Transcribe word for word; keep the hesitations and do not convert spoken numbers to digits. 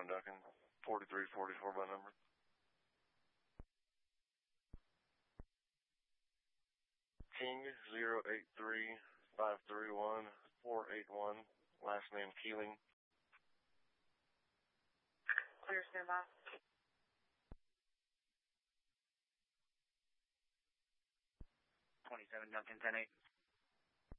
twenty-one Duncan, forty-three forty-four by number. King zero eight three five three one four eight one, last name Keeling. Clear, standby. twenty-seven Duncan, ten eight.